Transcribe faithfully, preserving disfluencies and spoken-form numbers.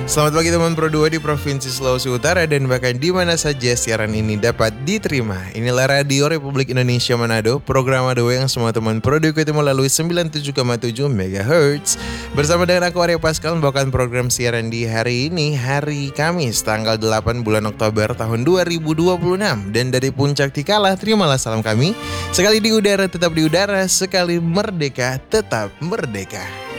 Selamat pagi teman Pro dua di Provinsi Sulawesi Utara dan bahkan di mana saja siaran ini dapat diterima. Inilah Radio Republik Indonesia Manado, program Manado yang semua teman Pro dua ikuti melalui sembilan puluh tujuh koma tujuh megahertz. Bersama dengan aku Arya Pascal membawakan program siaran di hari ini, hari Kamis, tanggal delapan bulan Oktober tahun dua ribu dua puluh enam. Dan dari Puncak Tikala, terimalah salam kami. Sekali di udara tetap di udara, sekali merdeka tetap merdeka.